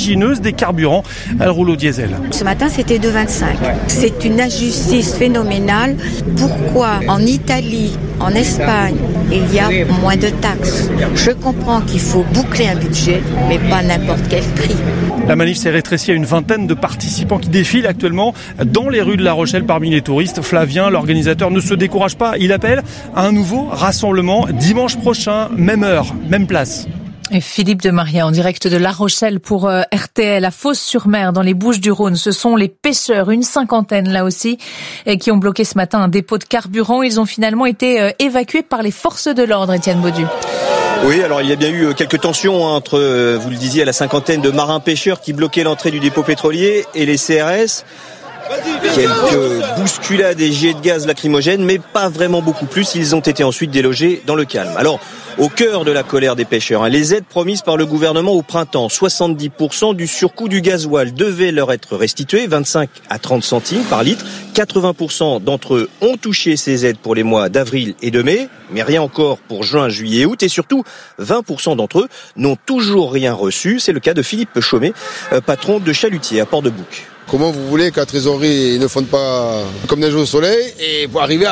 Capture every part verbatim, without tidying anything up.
vertigineuse des carburants. Elle roule au diesel. Ce matin, c'était deux virgule vingt-cinq. Ouais. C'est une injustice phénoménale. Pourquoi en Italie, en Espagne, il y a moins de taxes? Je comprends qu'il faut boucler un budget, mais pas n'importe quel prix. La manif s'est rétrécie à une vingtaine de participants qui défilent actuellement dans les rues de La Rochelle parmi les touristes. Flavien, l'organisateur, ne se décourage pas. Il appelle à un nouveau rassemblement dimanche prochain, même heure, même place. Et Philippe de Maria en direct de La Rochelle pour euh, R T L à Fos-sur-Mer dans les Bouches-du-Rhône. Ce sont les pêcheurs, une cinquantaine là aussi, et qui ont bloqué ce matin un dépôt de carburant. Ils ont finalement été euh, évacués par les forces de l'ordre, Étienne Baudu. Oui, alors il y a bien eu quelques tensions hein, entre, euh, vous le disiez, la cinquantaine de marins pêcheurs qui bloquaient l'entrée du dépôt pétrolier et les C R S. Quelques bousculades et jets de gaz lacrymogènes, mais pas vraiment beaucoup plus. Ils ont été ensuite délogés dans le calme. Alors, au cœur de la colère des pêcheurs, hein, les aides promises par le gouvernement au printemps, soixante-dix pour cent du surcoût du gasoil devaient leur être restitués, vingt-cinq à trente centimes par litre. quatre-vingts pour cent d'entre eux ont touché ces aides pour les mois d'avril et de mai, mais rien encore pour juin, juillet et août. Et surtout, vingt pour cent d'entre eux n'ont toujours rien reçu. C'est le cas de Philippe Chaumet, patron de chalutier à Port-de-Bouc. Comment vous voulez que la trésorerie ne fonde pas comme neige au soleil et pour arriver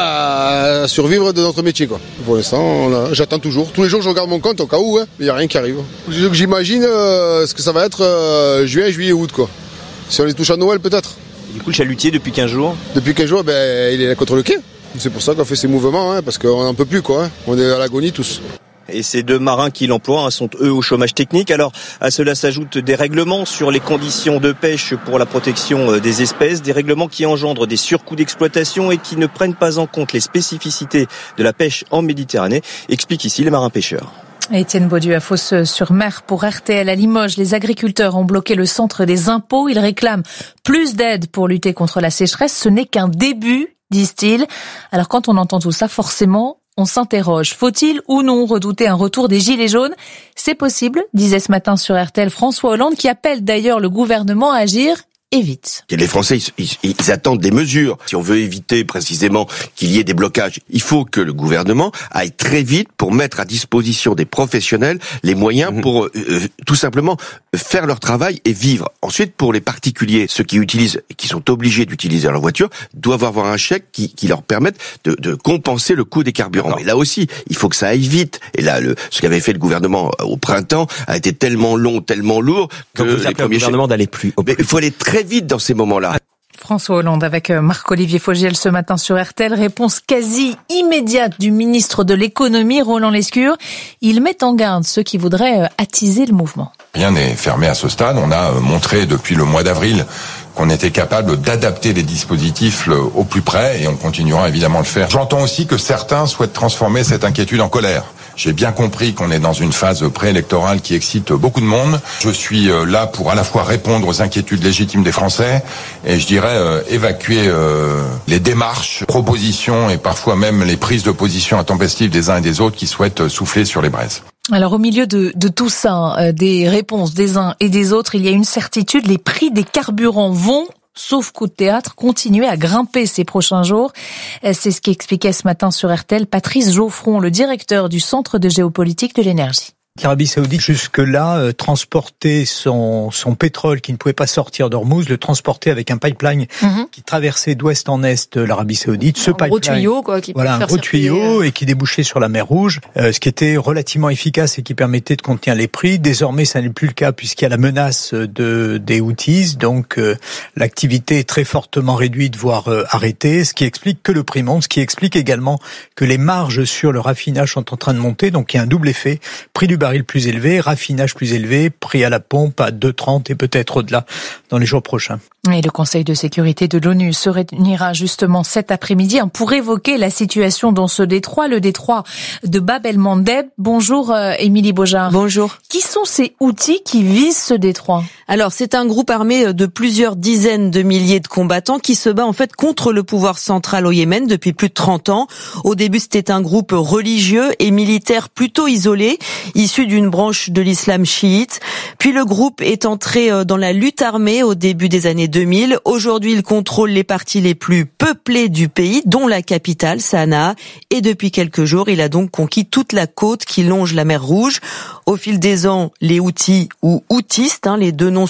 à survivre de notre métier quoi. Pour l'instant, là, j'attends toujours. Tous les jours, je regarde mon compte au cas où, hein, mais il n'y a rien qui arrive. J'imagine euh, ce que ça va être euh, juin, juillet, août quoi. Si on les touche à Noël peut-être. Du coup, le chalutier depuis quinze jours Depuis quinze jours, ben, il est là contre le quai. C'est pour ça qu'on fait ces mouvements, hein, parce qu'on n'en peut plus quoi. Hein. On est à l'agonie tous. Et ces deux marins qui l'emploient hein, sont eux au chômage technique. Alors à cela s'ajoutent des règlements sur les conditions de pêche pour la protection des espèces, des règlements qui engendrent des surcoûts d'exploitation et qui ne prennent pas en compte les spécificités de la pêche en Méditerranée, expliquent ici les marins pêcheurs. Étienne Baudu à Fos-sur-Mer pour R T L à Limoges. Les agriculteurs ont bloqué le centre des impôts. Ils réclament plus d'aide pour lutter contre la sécheresse. Ce n'est qu'un début, disent-ils. Alors quand on entend tout ça, forcément, on s'interroge. Faut-il ou non redouter un retour des gilets jaunes? C'est possible, disait ce matin sur R T L François Hollande, qui appelle d'ailleurs le gouvernement à agir et vite. Les Français, ils, ils, ils attendent des mesures. Si on veut éviter précisément qu'il y ait des blocages, il faut que le gouvernement aille très vite pour mettre à disposition des professionnels les moyens mmh. pour euh, tout simplement faire leur travail et vivre. Ensuite, pour les particuliers, ceux qui utilisent, qui sont obligés d'utiliser leur voiture, doivent avoir un chèque qui, qui leur permette de, de compenser le coût des carburants. Mais là aussi, il faut que ça aille vite. Et là, le, ce qu'avait fait le gouvernement au printemps a été tellement long, tellement lourd que Donc vous les premiers le gouvernement d'aller plus. Mais il faut aller très vite dans ces moments-là. François Hollande avec Marc-Olivier Fogiel ce matin sur R T L. Réponse quasi immédiate du ministre de l'économie, Roland Lescure. Il met en garde ceux qui voudraient attiser le mouvement. Rien n'est fermé à ce stade. On a montré depuis le mois d'avril qu'on était capable d'adapter les dispositifs au plus près et on continuera évidemment à le faire. J'entends aussi que certains souhaitent transformer cette inquiétude en colère. J'ai bien compris qu'on est dans une phase préélectorale qui excite beaucoup de monde. Je suis là pour à la fois répondre aux inquiétudes légitimes des Français et je dirais euh, évacuer euh, les démarches, propositions et parfois même les prises de position intempestives des uns et des autres qui souhaitent souffler sur les braises. Alors au milieu de, de tout ça, euh, des réponses des uns et des autres, il y a une certitude, les prix des carburants vont, sauf coup de théâtre, continuer à grimper ces prochains jours. C'est ce qu'expliquait ce matin sur R T L Patrice Geoffron, le directeur du Centre de géopolitique de l'énergie. L'Arabie Saoudite, jusque-là, euh, transportait son, son pétrole qui ne pouvait pas sortir d'Ormuz, le transportait avec un pipeline mm-hmm. qui traversait d'ouest en est l'Arabie Saoudite. Ce un pipeline, gros tuyau, quoi, qui voilà, un gros tuyau et qui débouchait sur la mer Rouge, euh, ce qui était relativement efficace et qui permettait de contenir les prix. Désormais, ça n'est plus le cas puisqu'il y a la menace de des Houthis, donc euh, l'activité est très fortement réduite, voire euh, arrêtée, ce qui explique que le prix monte, ce qui explique également que les marges sur le raffinage sont en train de monter, donc il y a un double effet, prix du baril plus élevé, raffinage plus élevé, prix à la pompe à deux trente et peut-être au-delà dans les jours prochains. Et le Conseil de sécurité de l'ONU se réunira justement cet après-midi pour évoquer la situation dans ce détroit, le détroit de Bab el-Mandeb. Bonjour euh, Émilie Beaujard. Bonjour. Qui sont ces Houthis qui visent ce détroit? Alors c'est un groupe armé de plusieurs dizaines de milliers de combattants qui se bat en fait contre le pouvoir central au Yémen depuis plus de trente ans. Au début c'était un groupe religieux et militaire plutôt isolé, issu d'une branche de l'islam chiite. Puis le groupe est entré dans la lutte armée au début des années deux mille. Aujourd'hui, il contrôle les parties les plus peuplées du pays, dont la capitale, Sanaa. Et depuis quelques jours, il a donc conquis toute la côte qui longe la mer Rouge. Au fil des ans, les Houthis ou Houthiste, hein, les deux noms